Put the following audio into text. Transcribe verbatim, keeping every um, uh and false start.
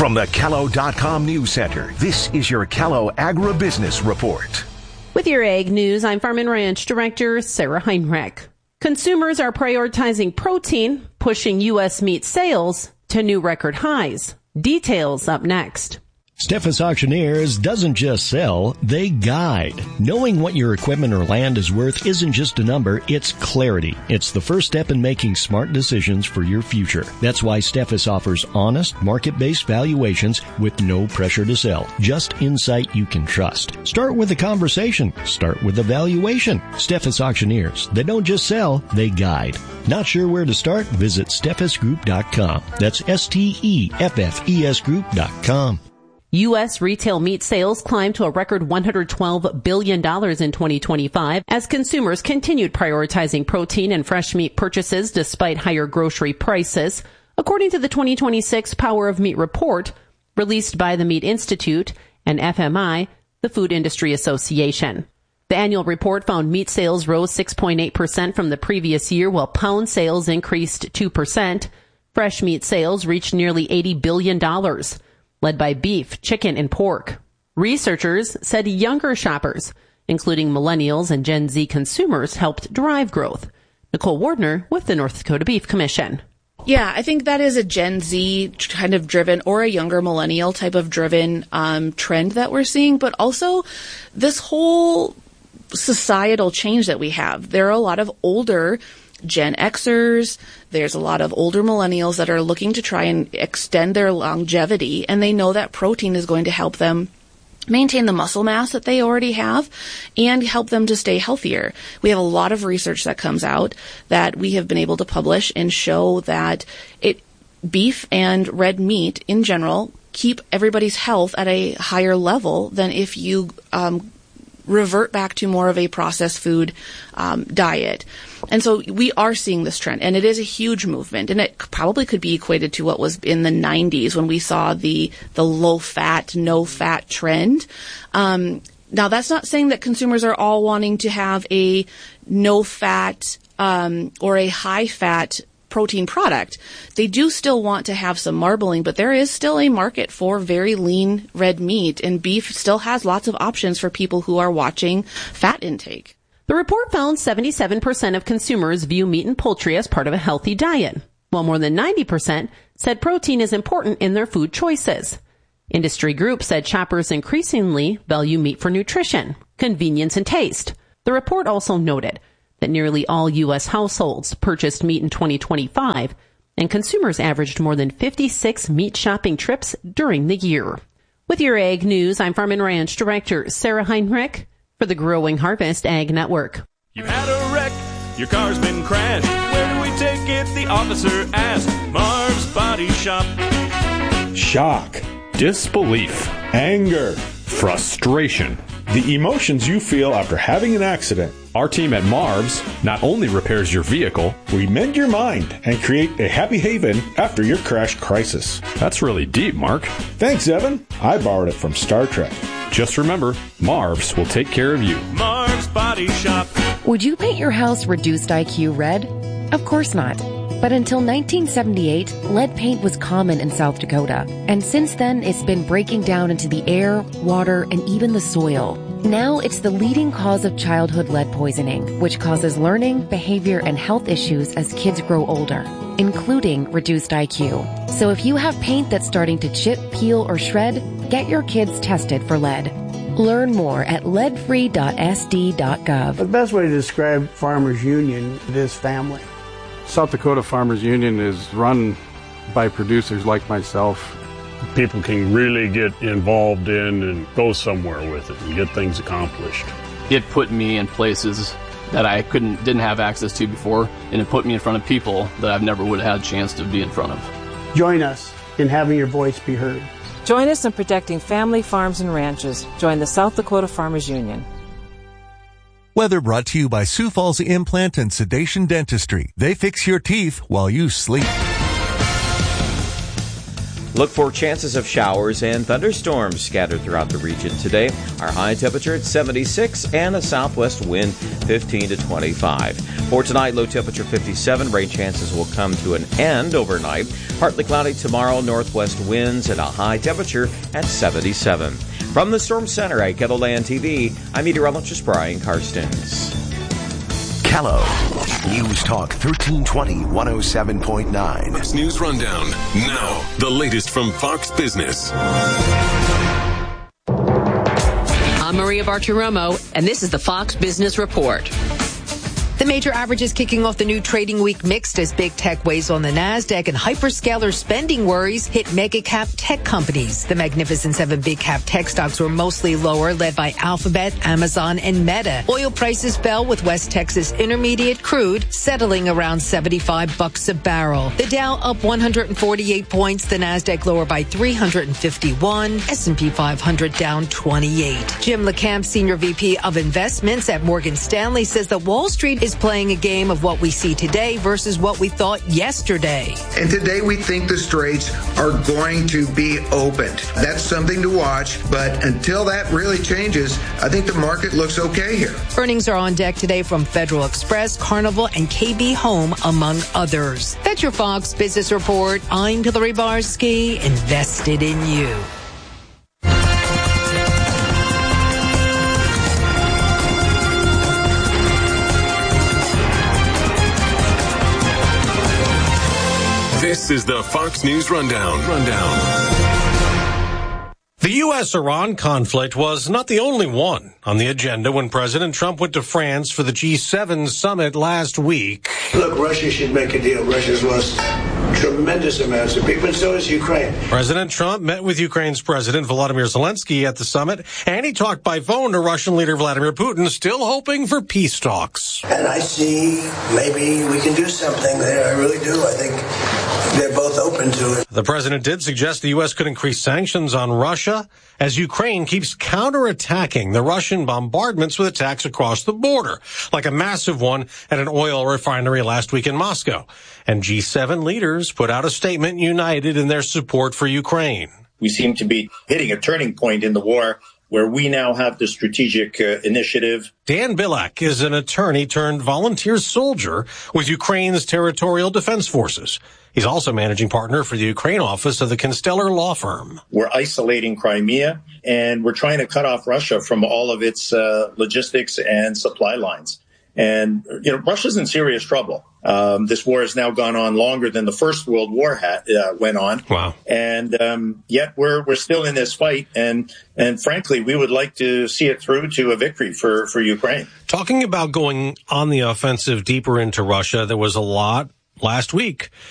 From the Callow dot com News Center, this is your Callow Agribusiness Report. With your Ag News, I'm Farm and Ranch Director Sarah Heinrich. Consumers are prioritizing protein, pushing U S meat sales to new record highs. Details up next. Steffes Auctioneers doesn't just sell, they guide. Knowing what your equipment or land is worth isn't just a number, it's clarity. It's the first step in making smart decisions for your future. That's why Steffes offers honest, market-based valuations with no pressure to sell. Just insight you can trust. Start with a conversation. Start with a valuation. Steffes Auctioneers. They don't just sell, they guide. Not sure where to start? Visit steffes group dot com. That's S T E F F E S group dot com. U S retail meat sales climbed to a record one hundred twelve billion dollars in twenty twenty-five as consumers continued prioritizing protein and fresh meat purchases despite higher grocery prices, according to the twenty twenty-six Power of Meat report released by the Meat Institute and F M I, the Food Industry Association. The annual report found meat sales rose six point eight percent from the previous year, while pound sales increased two percent. Fresh meat sales reached nearly eighty billion dollars. Led by beef, chicken, and pork. Researchers said younger shoppers, including millennials and Gen Z consumers, helped drive growth. Nicole Wardner with the North Dakota Beef Commission. Yeah, I think that is a Gen Z kind of driven or a younger millennial type of driven um, trend that we're seeing, but also this whole societal change that we have. There are a lot of older Gen Xers, there's a lot of older millennials that are looking to try and extend their longevity, and they know that protein is going to help them maintain the muscle mass that they already have and help them to stay healthier. We have a lot of research that comes out that we have been able to publish and show that it beef and red meat in general keep everybody's health at a higher level than if you um, revert back to more of a processed food um, diet. And so we are seeing this trend, and it is a huge movement, and it probably could be equated to what was in the nineties when we saw the the low-fat, no-fat trend. Um, now, that's not saying that consumers are all wanting to have a no-fat um, or a high-fat protein product. They do still want to have some marbling, but there is still a market for very lean red meat, and beef still has lots of options for people who are watching fat intake. The report found seventy-seven percent of consumers view meat and poultry as part of a healthy diet, while more than ninety percent said protein is important in their food choices. Industry groups said shoppers increasingly value meat for nutrition, convenience, and taste. The report also noted that nearly all U S households purchased meat in twenty twenty-five, and consumers averaged more than fifty-six meat shopping trips during the year. With your Ag News, I'm Farm and Ranch Director Sarah Heinrich for the Growing Harvest Ag Network. You had a wreck, your car's been crashed. Where do we take it? The officer asked. Marv's Body Shop. Shock, disbelief, anger, frustration. The emotions you feel after having an accident. Our team at Marv's not only repairs your vehicle, we mend your mind and create a happy haven after your crash crisis. That's really deep, Mark. Thanks, Evan. I borrowed it from Star Trek. Just remember, Marv's will take care of you. Marv's Body Shop. Would you paint your house reduced I Q red? Of course not. But until nineteen seventy-eight, lead paint was common in South Dakota. And since then, it's been breaking down into the air, water, and even the soil. Now it's the leading cause of childhood lead poisoning, which causes learning, behavior, and health issues as kids grow older, including reduced I Q. So if you have paint that's starting to chip, peel, or shred, get your kids tested for lead. Learn more at lead free dot S D dot gov. The best way to describe Farmers Union is family. South Dakota Farmers Union is run by producers like myself. People can really get involved in and go somewhere with it and get things accomplished. It put me in places that I couldn't, didn't have access to before, and it put me in front of people that I've never would have had a chance to be in front of. Join us in having your voice be heard. Join us in protecting family farms and ranches. Join the South Dakota Farmers Union. Weather brought to you by Sioux Falls Implant and Sedation Dentistry. They fix your teeth while you sleep. Look for chances of showers and thunderstorms scattered throughout the region today. Our high temperature at seventy-six and a southwest wind fifteen to twenty-five. For tonight, low temperature fifty-seven. Rain chances will come to an end overnight. Partly cloudy tomorrow, northwest winds and a high temperature at seventy-seven. From the Storm Center at KELOLAND T V, I'm meteorologist Brian Karstens. Kello News Talk thirteen twenty, one oh seven point nine. Fox News Rundown. Now, the latest from Fox Business. I'm Maria Bartiromo, and this is the Fox Business Report. The major averages kicking off the new trading week mixed as big tech weighs on the NASDAQ and hyperscaler spending worries hit mega-cap tech companies. The Magnificent Seven big-cap tech stocks were mostly lower, led by Alphabet, Amazon, and Meta. Oil prices fell with West Texas Intermediate crude settling around seventy-five bucks a barrel. The Dow up one hundred forty-eight points, the NASDAQ lower by three hundred fifty-one, S and P five hundred down twenty-eight. Jim LeCamp, Senior V P of Investments at Morgan Stanley, says that Wall Street is playing a game of what we see today versus what we thought yesterday. And today we think the straits are going to be opened. That's something to watch, but until that really changes, I think the market looks okay here. Earnings are on deck today from Federal Express, Carnival, and K B Home, among others. That's your Fox Business Report. I'm Hillary Barsky, invested in you. This is the Fox News Rundown. Rundown. The U S Iran conflict was not the only one on the agenda when President Trump went to France for the G seven summit last week. Look, Russia should make a deal. Russia's lost tremendous amounts of people, and so has Ukraine. President Trump met with Ukraine's President Volodymyr Zelensky at the summit, and he talked by phone to Russian leader Vladimir Putin, still hoping for peace talks. And I see maybe we can do something there. I really do. I think they're both open to it. The president did suggest the U S could increase sanctions on Russia as Ukraine keeps counterattacking the Russian bombardments with attacks across the border, like a massive one at an oil refinery last week in Moscow. And G seven leaders put out a statement united in their support for Ukraine. We seem to be hitting a turning point in the war where we now have the strategic uh, initiative. Dan Bilak is an attorney turned volunteer soldier with Ukraine's Territorial Defense Forces. He's also managing partner for the Ukraine office of the Constellar law firm. We're isolating Crimea, and we're trying to cut off Russia from all of its uh, logistics and supply lines. And, you know, Russia's in serious trouble. Um, this war has now gone on longer than the First World War had, uh, went on. Wow. And um, yet we're we're still in this fight. And and frankly, we would like to see it through to a victory for, for Ukraine. Talking about going on the offensive deeper into Russia, there was a lot last week